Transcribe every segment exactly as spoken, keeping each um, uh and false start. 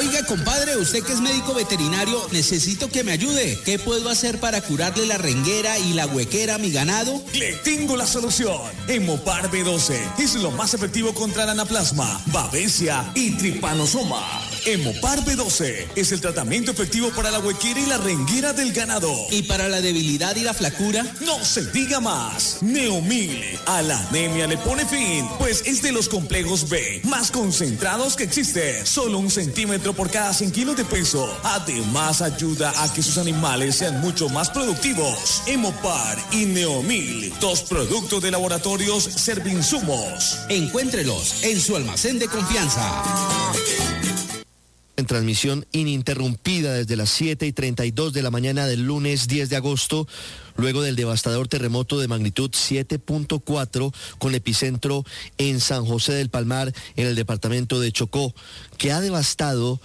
Oiga, compadre, usted que es médico veterinario, necesito que me ayude. ¿Qué puedo hacer para curarle la renguera y la huequera a mi ganado? Le tengo la solución. Hemopar B doce es lo más efectivo contra el anaplasma, babesia y tripanosoma. Hemopar B doce es el tratamiento efectivo para la huequera y la renguera del ganado. ¿Y para la debilidad y la flacura? No se diga más. Neomil a la anemia le pone fin, pues es de los complejos B más concentrados que existen. Solo un centímetro por cada cien kilos de peso. Además ayuda a que sus animales sean mucho más productivos. Hemopar y Neomil, dos productos de laboratorios Servinsumos. Encuéntrelos en su almacén de confianza. En transmisión ininterrumpida desde las siete y treinta y dos de la mañana del lunes diez de agosto, luego del devastador terremoto de magnitud siete punto cuatro con epicentro en San José del Palmar, en el departamento de Chocó, que ha devastado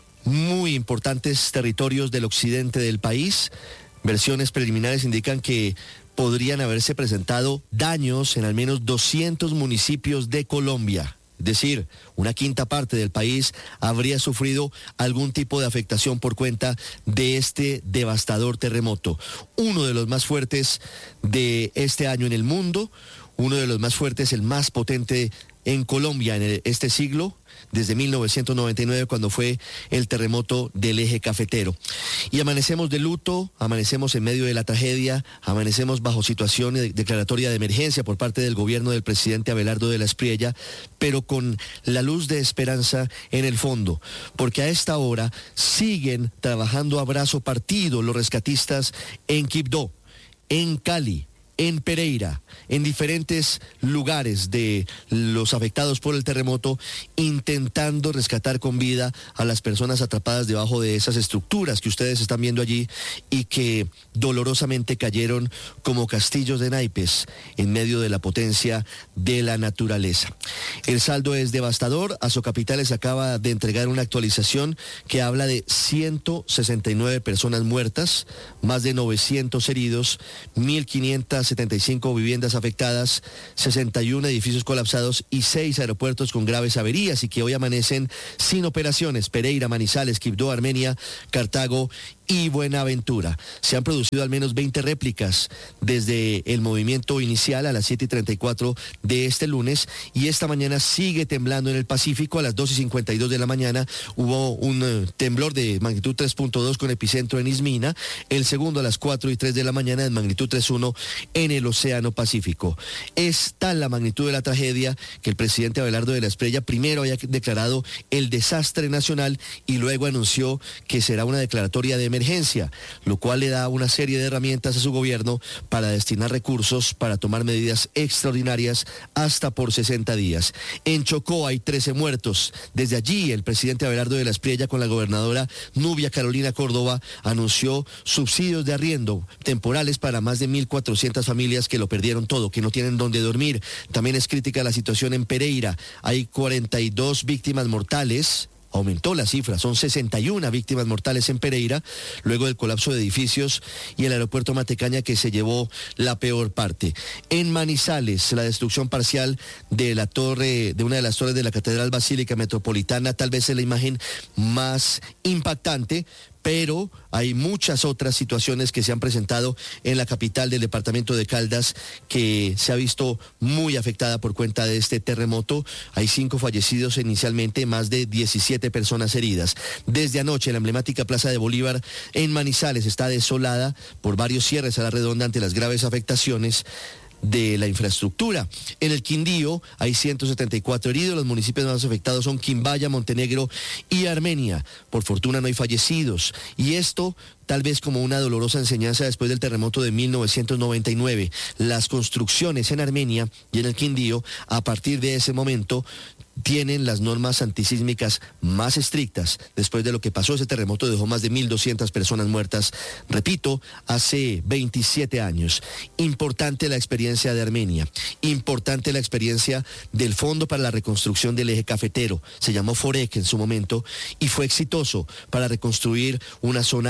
muy importantes territorios del occidente del país. Versiones preliminares indican que podrían haberse presentado daños en al menos doscientos municipios de Colombia. Es decir, una quinta parte del país habría sufrido algún tipo de afectación por cuenta de este devastador terremoto. Uno de los más fuertes de este año en el mundo, uno de los más fuertes, el más potente en Colombia en el, este siglo, desde mil novecientos noventa y nueve, cuando fue el terremoto del eje cafetero. Y amanecemos de luto, amanecemos en medio de la tragedia, amanecemos bajo situación de declaratoria de emergencia por parte del gobierno del presidente Abelardo de la Espriella, pero con la luz de esperanza en el fondo, porque a esta hora siguen trabajando a brazo partido los rescatistas en Quibdó, en Cali, en Pereira, en diferentes lugares de los afectados por el terremoto, intentando rescatar con vida a las personas atrapadas debajo de esas estructuras que ustedes están viendo allí y que dolorosamente cayeron como castillos de naipes en medio de la potencia de la naturaleza. El saldo es devastador. Azocapitales acaba de entregar una actualización que habla de ciento sesenta y nueve personas muertas, más de novecientos heridos, mil quinientas setenta y cinco viviendas afectadas, sesenta y uno edificios colapsados y seis aeropuertos con graves averías y que hoy amanecen sin operaciones: Pereira, Manizales, Quibdó, Armenia, Cartago y Buenaventura. Se han producido al menos veinte réplicas desde el movimiento inicial a las siete y treinta y cuatro de este lunes, y esta mañana sigue temblando en el Pacífico. A las dos y cincuenta y dos de la mañana hubo un uh, temblor de magnitud tres punto dos con epicentro en Ismina, el segundo a las cuatro y tres de la mañana de magnitud tres punto uno en el Océano Pacífico. Es tal la magnitud de la tragedia que el presidente Abelardo de la Espriella primero había declarado el desastre nacional y luego anunció que será una declaratoria de emergencia, lo cual le da una serie de herramientas a su gobierno para destinar recursos para tomar medidas extraordinarias hasta por sesenta días. En Chocó hay trece muertos. Desde allí el presidente Abelardo de la Espriella con la gobernadora Nubia Carolina Córdoba anunció subsidios de arriendo temporales para más de mil cuatrocientas familias que lo perdieron todo, que no tienen dónde dormir. También es crítica la situación en Pereira. Hay cuarenta y dos víctimas mortales. Aumentó la cifra, son sesenta y una víctimas mortales en Pereira, luego del colapso de edificios, y el aeropuerto Matecaña, que se llevó la peor parte. En Manizales, la destrucción parcial de la torre, de una de las torres de la Catedral Basílica Metropolitana, tal vez es la imagen más impactante, pero hay muchas otras situaciones que se han presentado en la capital del departamento de Caldas, que se ha visto muy afectada por cuenta de este terremoto. Hay cinco fallecidos inicialmente, más de diecisiete personas heridas. Desde anoche la emblemática Plaza de Bolívar en Manizales está desolada por varios cierres a la redonda ante las graves afectaciones de la infraestructura. En el Quindío hay ciento setenta y cuatro heridos. Los municipios más afectados son Quimbaya, Montenegro y Armenia. Por fortuna no hay fallecidos, y esto tal vez como una dolorosa enseñanza después del terremoto de mil novecientos noventa y nueve. Las construcciones en Armenia y en el Quindío, a partir de ese momento, tienen las normas antisísmicas más estrictas. Después de lo que pasó, ese terremoto dejó más de mil doscientas personas muertas, repito, hace veintisiete años. Importante la experiencia de Armenia, importante la experiencia del Fondo para la Reconstrucción del Eje Cafetero, se llamó FOREC en su momento, y fue exitoso para reconstruir una zona devastada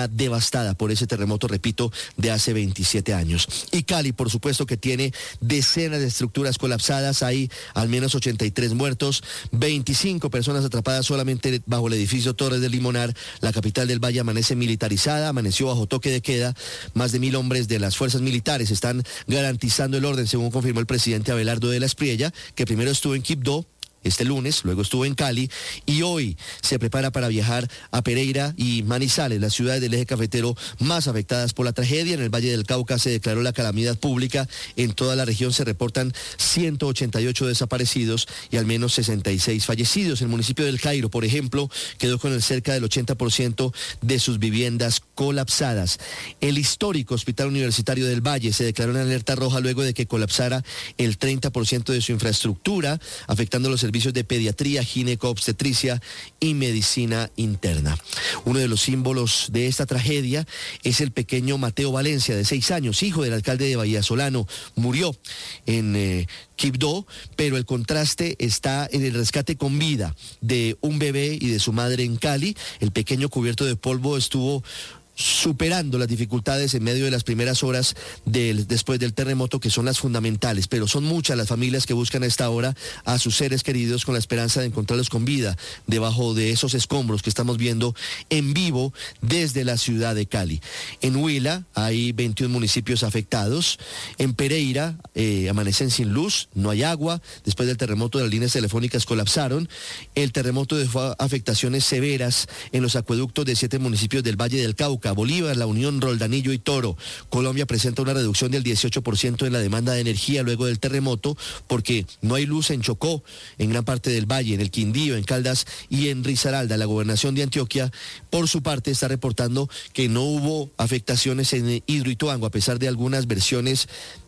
devastada por ese terremoto, repito, de hace veintisiete años. Y Cali, por supuesto, que tiene decenas de estructuras colapsadas, hay al menos ochenta y tres muertos, veinticinco personas atrapadas solamente bajo el edificio Torres del Limonar. La capital del Valle amanece militarizada, amaneció bajo toque de queda, más de mil hombres de las fuerzas militares están garantizando el orden, según confirmó el presidente Abelardo de la Espriella, que primero estuvo en Quibdó este lunes, luego estuvo en Cali y hoy se prepara para viajar a Pereira y Manizales, las ciudades del eje cafetero más afectadas por la tragedia. En el Valle del Cauca se declaró la calamidad pública. En toda la región se reportan ciento ochenta y ocho desaparecidos y al menos sesenta y seis fallecidos. El municipio del Cairo, por ejemplo, quedó con el cerca del ochenta por ciento de sus viviendas colapsadas. El histórico Hospital Universitario del Valle se declaró en alerta roja luego de que colapsara el treinta por ciento de su infraestructura, afectando los servicios servicios de pediatría, gineco-obstetricia y medicina interna. Uno de los símbolos de esta tragedia es el pequeño Mateo Valencia, de seis años, hijo del alcalde de Bahía Solano. Murió en eh, Quibdó, pero el contraste está en el rescate con vida de un bebé y de su madre en Cali. El pequeño cubierto de polvo estuvo superando las dificultades en medio de las primeras horas del, después del terremoto, que son las fundamentales, pero son muchas las familias que buscan a esta hora a sus seres queridos con la esperanza de encontrarlos con vida debajo de esos escombros que estamos viendo en vivo desde la ciudad de Cali. En Huila hay veintiún municipios afectados, en Pereira eh, amanecen sin luz, no hay agua, después del terremoto las líneas telefónicas colapsaron, el terremoto dejó afectaciones severas en los acueductos de siete municipios del Valle del Cauca, Bolívar, La Unión, Roldanillo y Toro. Colombia presenta una reducción del dieciocho por ciento en la demanda de energía luego del terremoto porque no hay luz en Chocó, en gran parte del Valle, en el Quindío, en Caldas y en Risaralda. La gobernación de Antioquia, por su parte, está reportando que no hubo afectaciones en Hidroituango, a pesar de algunas versiones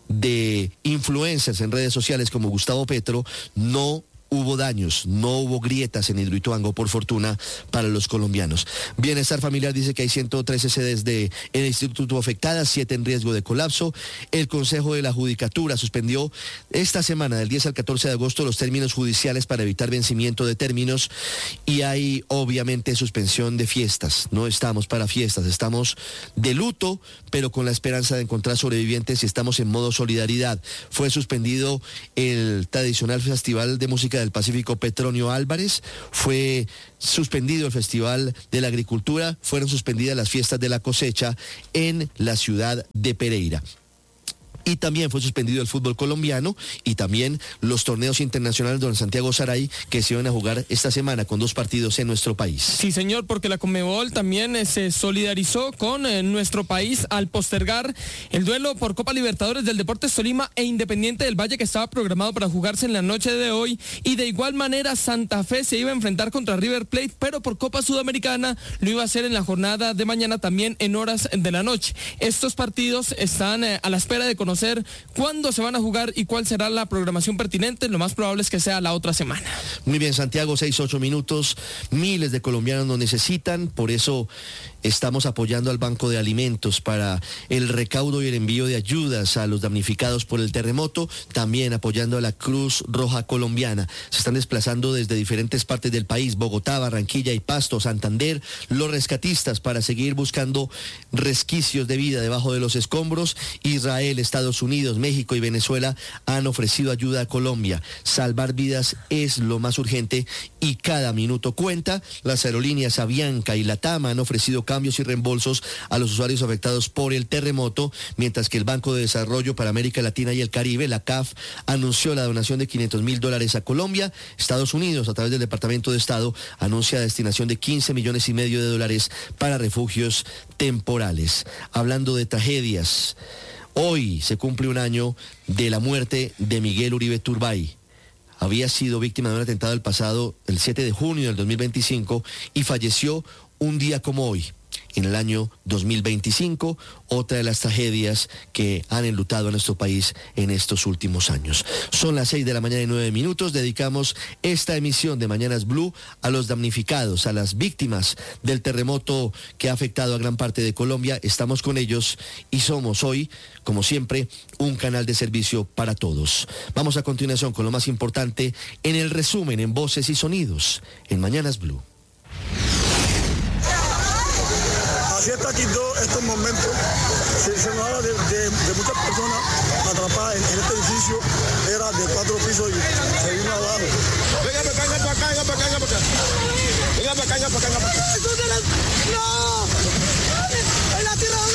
de influencers en redes sociales como Gustavo Petro. No hubo daños, no hubo grietas en Hidroituango, por fortuna para los colombianos. Bienestar Familiar dice que hay ciento trece sedes de el instituto afectadas, siete en riesgo de colapso. El Consejo de la Judicatura suspendió esta semana, del diez al catorce de agosto, los términos judiciales para evitar vencimiento de términos y hay obviamente suspensión de fiestas. No estamos para fiestas, estamos de luto, pero con la esperanza de encontrar sobrevivientes y estamos en modo solidaridad. Fue suspendido el tradicional Festival de Música del Pacífico Petronio Álvarez, fue suspendido el Festival de la Agricultura, fueron suspendidas las fiestas de la cosecha en la ciudad de Pereira. Y también fue suspendido el fútbol colombiano y también los torneos internacionales de don Santiago Saray, que se iban a jugar esta semana con dos partidos en nuestro país. Sí, señor, porque la Conmebol también eh, se solidarizó con eh, nuestro país al postergar el duelo por Copa Libertadores del Deportes Tolima e Independiente del Valle, que estaba programado para jugarse en la noche de hoy, y de igual manera Santa Fe se iba a enfrentar contra River Plate, pero por Copa Sudamericana lo iba a hacer en la jornada de mañana, también en horas de la noche. Estos partidos están eh, a la espera de conocer cuándo se van a jugar y cuál será la programación pertinente. Lo más probable es que sea la otra semana. Muy bien, Santiago, seis, ocho minutos. Miles de colombianos nos necesitan, por eso estamos apoyando al Banco de Alimentos para el recaudo y el envío de ayudas a los damnificados por el terremoto, también apoyando a la Cruz Roja Colombiana. Se están desplazando desde diferentes partes del país, Bogotá, Barranquilla y Pasto, Santander, los rescatistas para seguir buscando resquicios de vida debajo de los escombros. Israel, Estados Unidos, México y Venezuela han ofrecido ayuda a Colombia. Salvar vidas es lo más urgente y cada minuto cuenta. Las aerolíneas Avianca y Latam han ofrecido cambios y reembolsos a los usuarios afectados por el terremoto, mientras que el Banco de Desarrollo para América Latina y el Caribe, la C A F, anunció la donación de quinientos mil dólares a Colombia. Estados Unidos, a través del Departamento de Estado, anuncia la destinación de quince millones y medio de dólares para refugios temporales. Hablando de tragedias, hoy se cumple un año de la muerte de Miguel Uribe Turbay. Había sido víctima de un atentado el pasado, el siete de junio del dos mil veinticinco, y falleció un día como hoy, en el año dos mil veinticinco, otra de las tragedias que han enlutado a nuestro país en estos últimos años. Son las seis de la mañana y nueve minutos, dedicamos esta emisión de Mañanas Blue a los damnificados, a las víctimas del terremoto que ha afectado a gran parte de Colombia. Estamos con ellos y somos hoy, como siempre, un canal de servicio para todos. Vamos a continuación con lo más importante en el resumen en voces y sonidos en Mañanas Blue. Así está Quibdó estos momentos. Se, se nos habla de, de, de muchas personas atrapadas en, en este edificio. Era de cuatro pisos y se vino abajo. Venga para acá, venga para acá, venga para acá, venga para acá. Venga para acá, venga para acá, venga para acá. ¡No! ¡En la tierra!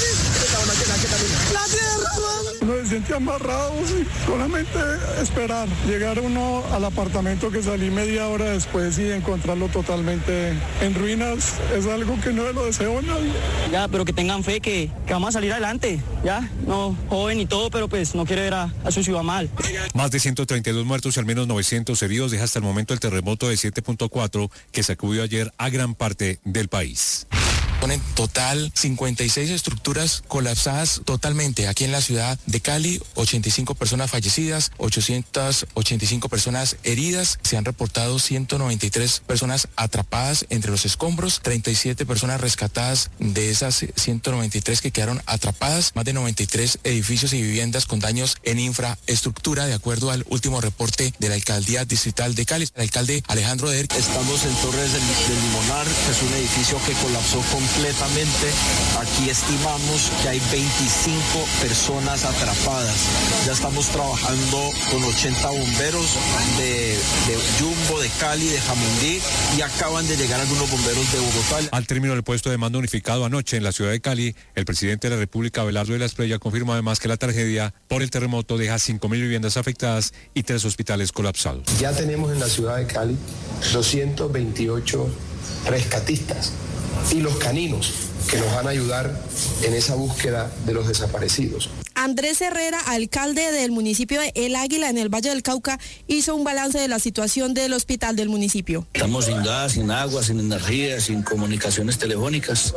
¡La tierra! Uno se siente amarrado, sí. Solamente esperar. Llegar uno al apartamento que salí media hora después y encontrarlo totalmente en ruinas es algo que no lo deseo a nadie. Ya, pero que tengan fe que, que vamos a salir adelante, ya, no, joven y todo, pero pues no quiere ver a, a su ciudad mal. Más de ciento treinta y dos muertos y al menos novecientos heridos deja hasta el momento el terremoto de siete punto cuatro que sacudió ayer a gran parte del país. En total, cincuenta y seis estructuras colapsadas totalmente aquí en la ciudad de Cali, ochenta y cinco personas fallecidas, ochocientas ochenta y cinco personas heridas, se han reportado ciento noventa y tres personas atrapadas entre los escombros, treinta y siete personas rescatadas de esas ciento noventa y tres que quedaron atrapadas, más de noventa y tres edificios y viviendas con daños en infraestructura, de acuerdo al último reporte de la Alcaldía Distrital de Cali. El alcalde Alejandro Der. Estamos en Torres del, del Limonar, es un edificio que colapsó con completamente. Aquí estimamos que hay veinticinco personas atrapadas. Ya estamos trabajando con ochenta bomberos de, de Jumbo, de Cali, de Jamundí, y acaban de llegar algunos bomberos de Bogotá. Al término del puesto de mando unificado anoche en la ciudad de Cali, el presidente de la República, Abelardo de la Espriella, confirmó además que la tragedia por el terremoto deja cinco mil viviendas afectadas y tres hospitales colapsados. Ya tenemos en la ciudad de Cali doscientos veintiocho rescatistas y los caninos que nos van a ayudar en esa búsqueda de los desaparecidos. Andrés Herrera, alcalde del municipio de El Águila, en el Valle del Cauca, hizo un balance de la situación del hospital del municipio. Estamos sin gas, sin agua, sin energía, sin comunicaciones telefónicas.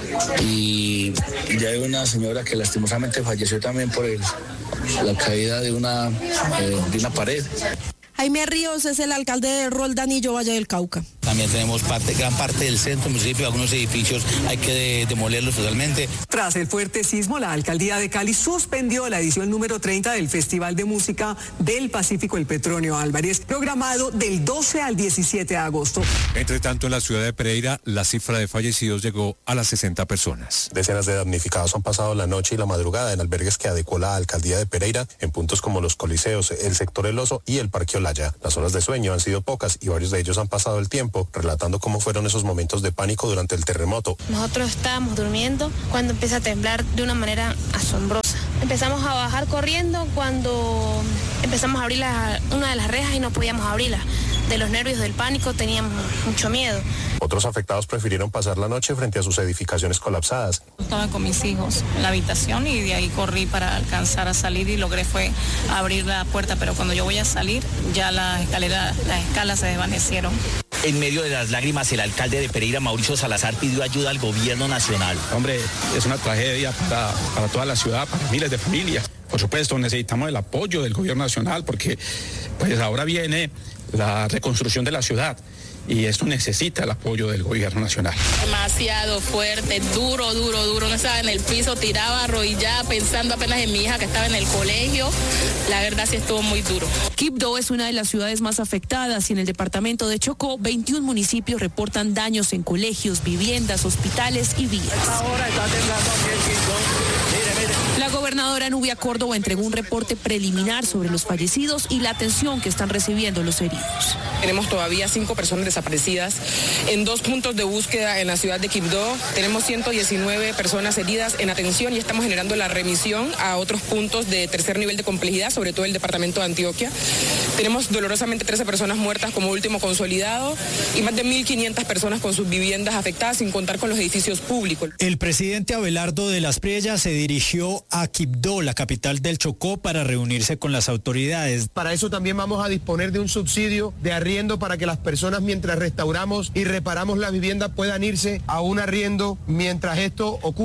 Y ya hay una señora que lastimosamente falleció también por el, la caída de una, eh, de una pared. Jaime Ríos es el alcalde de Roldanillo, Valle del Cauca. También tenemos parte, gran parte del centro, municipio, algunos edificios hay que de, demolerlos totalmente. Tras el fuerte sismo, la alcaldía de Cali suspendió la edición número treinta del Festival de Música del Pacífico El Petronio Álvarez, programado del doce al diecisiete de agosto. Entre tanto, en la ciudad de Pereira, la cifra de fallecidos llegó a las sesenta personas. Decenas de damnificados han pasado la noche y la madrugada en albergues que adecuó la alcaldía de Pereira en puntos como los Coliseos, el sector El Oso y el Parque Olaya. Las horas de sueño han sido pocas y varios de ellos han pasado el tiempo relatando cómo fueron esos momentos de pánico durante el terremoto. Nosotros estábamos durmiendo cuando empieza a temblar de una manera asombrosa. Empezamos a bajar corriendo cuando empezamos a abrir la, una de las rejas y no podíamos abrirla. De los nervios, del pánico, teníamos mucho miedo. Otros afectados prefirieron pasar la noche frente a sus edificaciones colapsadas. Estaba con mis hijos en la habitación y de ahí corrí para alcanzar a salir y logré fue abrir la puerta, pero cuando yo voy a salir ya las escaleras, las escalas se desvanecieron. En medio de las lágrimas, el alcalde de Pereira, Mauricio Salazar, pidió ayuda al gobierno nacional. Hombre, es una tragedia para, para toda la ciudad, para miles de familias. Por supuesto, necesitamos el apoyo del gobierno nacional porque pues ahora viene la reconstrucción de la ciudad y esto necesita el apoyo del gobierno nacional. Demasiado fuerte, duro, duro, duro. No estaba en el piso, tiraba arrodillada, pensando apenas en mi hija que estaba en el colegio. La verdad sí estuvo muy duro. Quibdó es una de las ciudades más afectadas y en el departamento de Chocó, veintiún municipios reportan daños en colegios, viviendas, hospitales y vías. Ahora está temblando aquí el Quibdó. La gobernadora Nubia Córdoba entregó un reporte preliminar sobre los fallecidos y la atención que están recibiendo los heridos. Tenemos todavía cinco personas desaparecidas en dos puntos de búsqueda en la ciudad de Quibdó. Tenemos ciento diecinueve personas heridas en atención y estamos generando la remisión a otros puntos de tercer nivel de complejidad, sobre todo el departamento de Antioquia. Tenemos dolorosamente trece personas muertas como último consolidado y más de mil quinientas personas con sus viviendas afectadas, sin contar con los edificios públicos. El presidente Abelardo de la Espriella se dirigió a Quibdó, la capital del Chocó, para reunirse con las autoridades. Para eso también vamos a disponer de un subsidio de arriendo para que las personas, mientras restauramos y reparamos la vivienda, puedan irse a un arriendo mientras esto ocurre.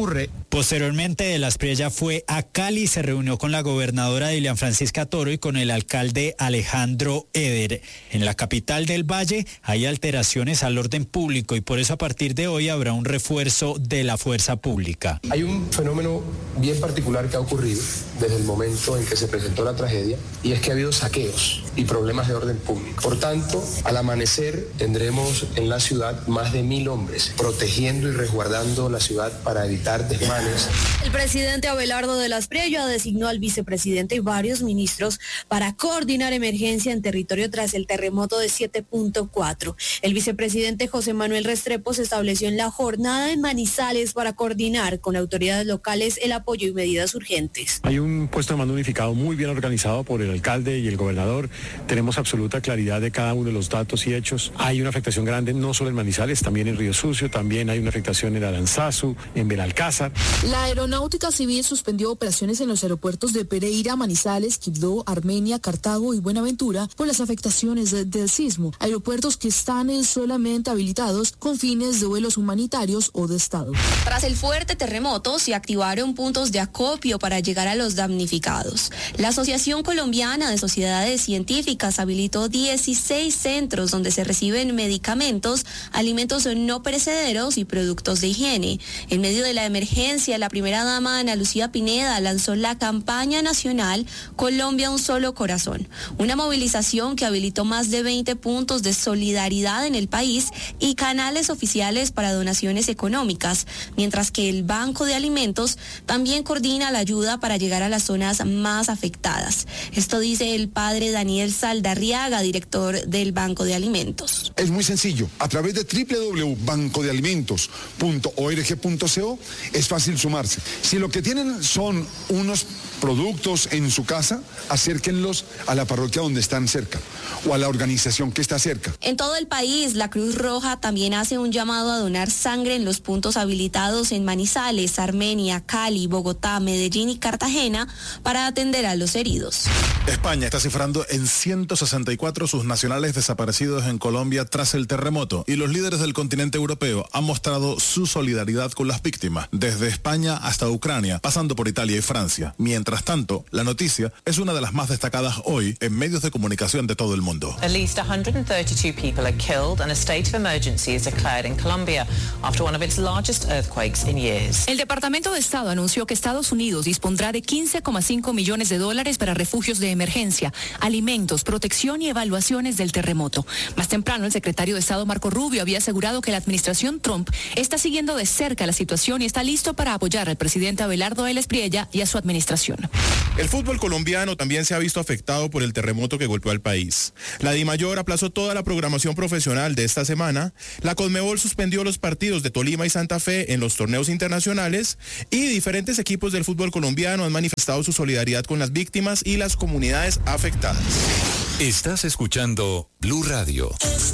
Posteriormente de Las Priella fue a Cali, se reunió con la gobernadora Dilian Francisca Toro y con el alcalde Alejandro Eder. En la capital del Valle hay alteraciones al orden público y por eso a partir de hoy habrá un refuerzo de la fuerza pública. Hay un fenómeno bien particular que ha ocurrido desde el momento en que se presentó la tragedia y es que ha habido saqueos y problemas de orden público. Por tanto, al amanecer tendremos en la ciudad más de mil hombres protegiendo y resguardando la ciudad para evitar desmanes. El presidente Abelardo de Las Priella designó al vicepresidente y varios ministros para coordinar emergencia en territorio tras el terremoto de siete punto cuatro. El vicepresidente José Manuel Restrepo se estableció en la jornada en Manizales para coordinar con autoridades locales el apoyo y medidas urgentes. Hay un puesto de mando unificado muy bien organizado por el alcalde y el gobernador. Tenemos absoluta claridad de cada uno de los datos y hechos. Hay una afectación grande no solo en Manizales, también en Río Sucio, también hay una afectación en Aranzazu, en Benalcázar. La Aeronáutica Civil suspendió operaciones en los aeropuertos de Pereira, Manizales, Quibdó, Armenia, Cartago y Buenaventura por las afectaciones de, del sismo. Aeropuertos que están solamente habilitados con fines de vuelos humanitarios o de Estado. Tras el fuerte terremoto se activaron puntos de acopio para llegar a los damnificados. La Asociación Colombiana de Sociedades Científicas habilitó dieciséis centros donde se reciben medicamentos, alimentos no perecederos y productos de higiene. En medio de la emergencia, la primera dama Ana Lucía Pineda lanzó la campaña nacional Colombia un solo corazón, una movilización que habilitó más de veinte puntos de solidaridad en el país y canales oficiales para donaciones económicas, mientras que el Banco de Alimentos también coordina la ayuda para llegar a las zonas más afectadas. Esto dice el padre Daniel Saldarriaga, director del Banco de Alimentos. Es muy sencillo, a través de doble u doble u doble u punto banco de alimentos punto org punto co es fácil sumarse. Si lo que tienen son unos productos en su casa, acérquenlos a la parroquia donde están cerca o a la organización que está cerca. En todo el país, la Cruz Roja también hace un llamado a donar sangre en los puntos habilitados en Manizales, Armenia, Cali, Bogotá, Medellín y Cartagena para atender a los heridos. España está cifrando en ciento sesenta y cuatro sus nacionales desaparecidos en Colombia tras el terremoto y los líderes del continente europeo han mostrado su solidaridad con las víctimas, desde España hasta Ucrania, pasando por Italia y Francia. Mientras tanto, la noticia es una de las más destacadas hoy en medios de comunicación de todo el mundo. At least one hundred thirty-two people are killed and a state of emergency is declared in Colombia after one of its largest earthquakes in years. El Departamento de Estado anunció que Estados Unidos dispondrá de quince coma cinco millones de dólares para refugios de emergencia, alimentos, protección y evaluaciones del terremoto. Más temprano, el secretario de Estado Marco Rubio había asegurado que la administración Trump está siguiendo de cerca la situación y está listo para apoyar al presidente Abelardo de Las Priella y a su administración. El fútbol colombiano también se ha visto afectado por el terremoto que golpeó al país. La DIMAYOR aplazó toda la programación profesional de esta semana, la Conmebol suspendió los partidos de Tolima y Santa Fe en los torneos internacionales y diferentes equipos del fútbol colombiano han manifestado su solidaridad con las víctimas y las comunidades afectadas. Estás escuchando Blue Radio.